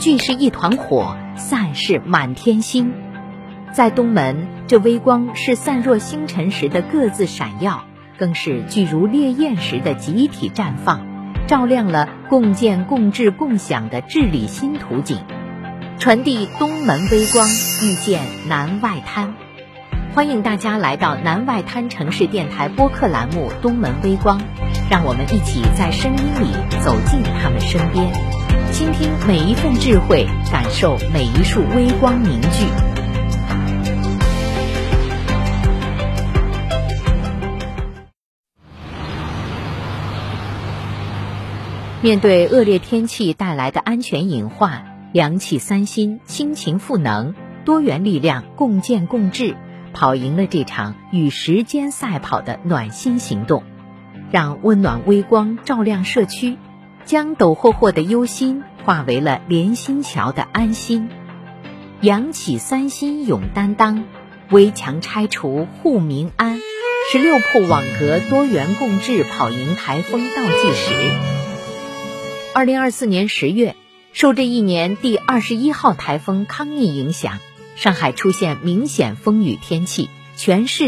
聚是一团火，散是满天星。在东门，这微光是散若星辰时的各自闪耀，更是聚如烈焰时的集体绽放，照亮了共建共治共享的治理新图景。传递东门微光，遇见南外滩。欢迎大家来到南外滩城市电台播客栏目东门微光，让我们一起在声音里走进他们身边，倾听每一份智慧，感受每一束微光凝聚。面对恶劣天气带来的安全隐患，良气三新，亲情赋能，多元力量共建共治，跑赢了这场与时间赛跑的暖心行动，让温暖微光照亮社区，将抖霍霍的忧心化为了连心桥的安心。扬起三心勇担当，围墙拆除护民安，16铺网格多元共治跑赢台风倒计时。2024年10月，受这一年第21号台风康妮影响，上海出现明显风雨天气，全市